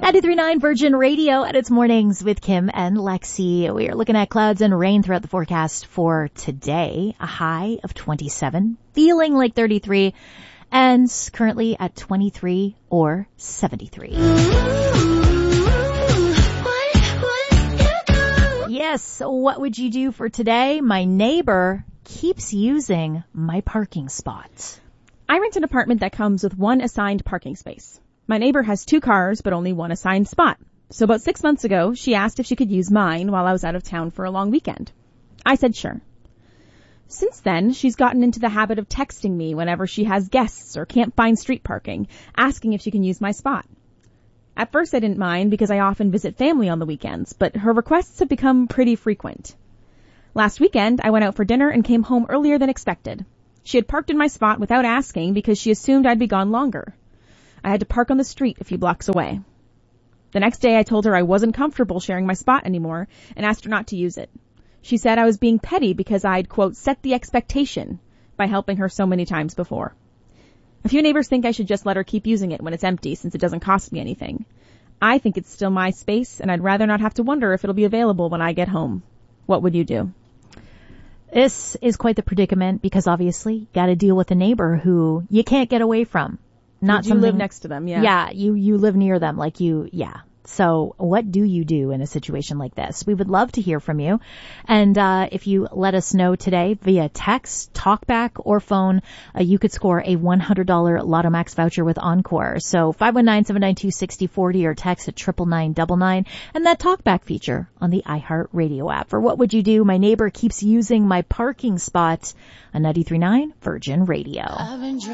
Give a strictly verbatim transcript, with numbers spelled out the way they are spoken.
ninety-three point nine Virgin Radio at its mornings with Kim and Lexi. We are looking at clouds and rain throughout the forecast for today. A high of twenty-seven, feeling like thirty-three, and currently at twenty-three or seventy-three. Yes, what would you do for today? My neighbor keeps using my parking spot. I rent an apartment that comes with one assigned parking space. My neighbor has two cars, but only one assigned spot. So about six months ago, she asked if she could use mine while I was out of town for a long weekend. I said sure. Since then, she's gotten into the habit of texting me whenever she has guests or can't find street parking, asking if she can use my spot. At first I didn't mind because I often visit family on the weekends, but her requests have become pretty frequent. Last weekend, I went out for dinner and came home earlier than expected. She had parked in my spot without asking because she assumed I'd be gone longer. I had to park on the street a few blocks away. The next day I told her I wasn't comfortable sharing my spot anymore and asked her not to use it. She said I was being petty because I'd, quote, set the expectation by helping her so many times before. A few neighbors think I should just let her keep using it when it's empty since it doesn't cost me anything. I think it's still my space and I'd rather not have to wonder if it'll be available when I get home. What would you do? This is quite the predicament because obviously you got to deal with a neighbor who you can't get away from. Not you live next to them, yeah. Yeah, you, you live near them, like you, yeah. So what do you do in a situation like this? We would love to hear from you. And uh if you let us know today via text, talkback, or phone, uh, you could score a one hundred dollars Lotto Max voucher with Encore. So five one nine, seven nine two, six zero four zero or text at triple nine nine nine and that talkback feature on the iHeartRadio app. For what would you do? My neighbor keeps using my parking spot on ninety-three point nine Virgin Radio.